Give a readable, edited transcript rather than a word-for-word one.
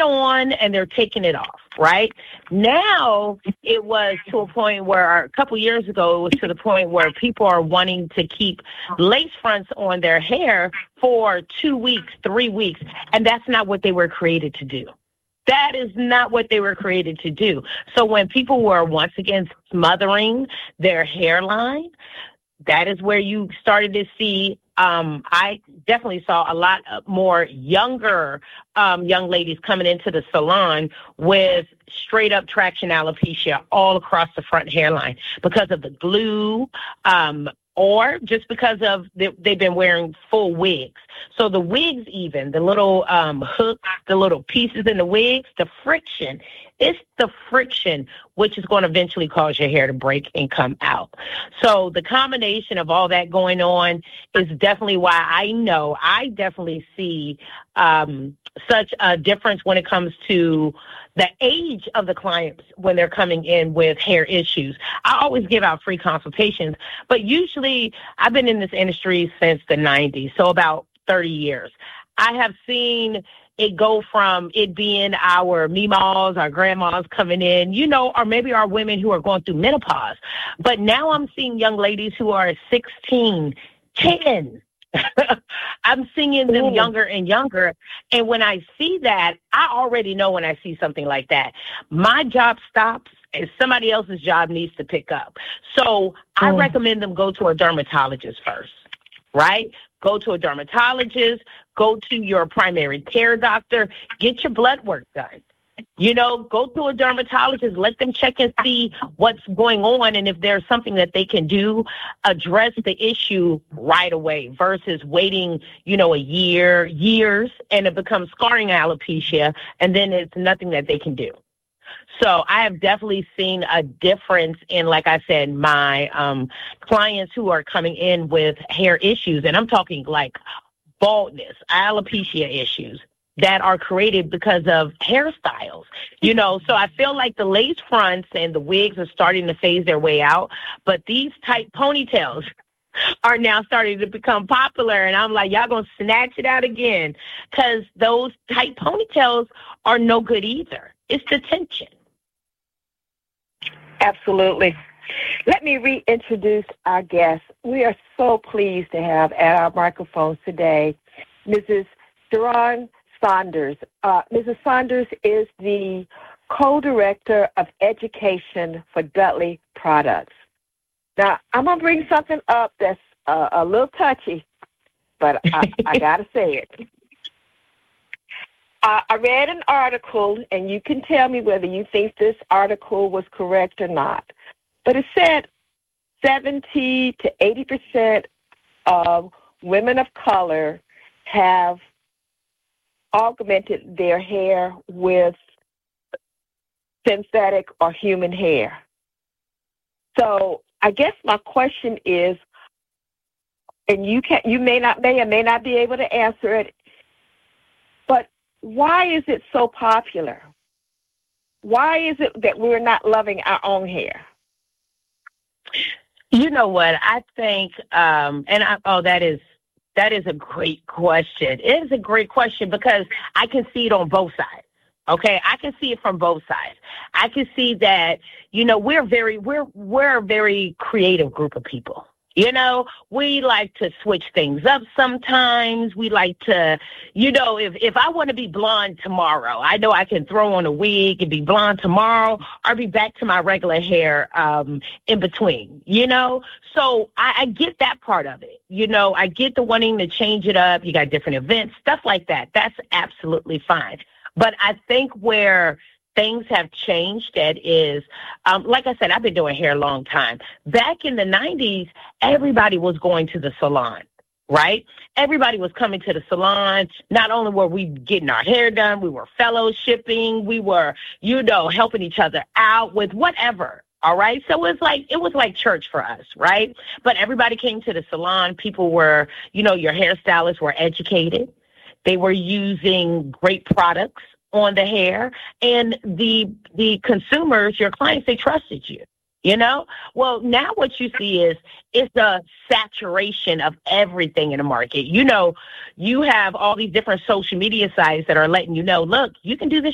on and they're taking it off, right? Now it was to a point where a couple years ago, it was to the point where people are wanting to keep lace fronts on their hair for 2 weeks, 3 weeks, and that's not what they were created to do. That is not what they were created to do. So when people were once again smothering their hairline, that is where you started to see, I definitely saw a lot more younger young ladies coming into the salon with straight up traction alopecia all across the front hairline because of the glue, or just because of they've been wearing full wigs. So the wigs, even the little hooks, the little pieces in the wigs, the friction, it's the friction which is going to eventually cause your hair to break and come out. So the combination of all that going on is definitely why I definitely see such a difference when it comes to the age of the clients when they're coming in with hair issues. I always give out free consultations, but usually I've been in this industry since the 90s, so about 30 years. I have seen it go from it being our meemaws, our grandmas coming in, or maybe our women who are going through menopause. But now I'm seeing young ladies who are 16, 10. I'm seeing them younger and younger. And when I see that, I already know when I see something like that, my job stops and somebody else's job needs to pick up. So I recommend them go to a dermatologist first, right? Go to a dermatologist, go to your primary care doctor, get your blood work done. Go to a dermatologist, let them check and see what's going on, and if there's something that they can do, address the issue right away versus waiting, years, and it becomes scarring alopecia, and then it's nothing that they can do. So I have definitely seen a difference in, like I said, my clients who are coming in with hair issues, and I'm talking like baldness, alopecia issues that are created because of hairstyles, So I feel like the lace fronts and the wigs are starting to phase their way out, but these tight ponytails are now starting to become popular, and I'm like, y'all gonna snatch it out again, because those tight ponytails are no good either. It's the tension. Absolutely. Let me reintroduce our guest. We are so pleased to have at our microphones today Mrs. Sharon Saunders. Mrs. Saunders is the co-director of education for Dudley Products. Now, I'm going to bring something up that's a little touchy, but I got to say it. I read an article, and you can tell me whether you think this article was correct or not. But it said 70 to 80% of women of color have augmented their hair with synthetic or human hair. So I guess my question is, and you may or may not be able to answer it, but why is it so popular? Why is it that we're not loving our own hair? You know what? I think, that is a great question. It is a great question because I can see it on both sides. Okay, I can see it from both sides. I can see that, we're a very creative group of people. We like to switch things up sometimes. We like to, if I want to be blonde tomorrow, I know I can throw on a wig and be blonde tomorrow or be back to my regular hair in between, So I get that part of it. I get the wanting to change it up. You got different events, stuff like that. That's absolutely fine. But I think where things have changed, that is, like I said, I've been doing hair a long time. Back in the 90s, everybody was going to the salon, right? Everybody was coming to the salon. Not only were we getting our hair done, we were fellowshipping, we were, helping each other out with whatever. All right. So it was like church for us. Right. But everybody came to the salon. People were, your hairstylists were educated. They were using great products on the hair, and the consumers, your clients, they trusted you. Well, now what you see is the saturation of everything in the market. You have all these different social media sites that are letting you know, look, you can do this